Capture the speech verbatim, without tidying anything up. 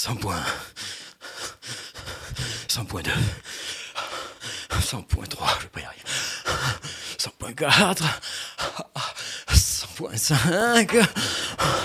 cent points. cent point deux. cent point trois, je vais pas y arriver. cent point quatre. cent point cinq.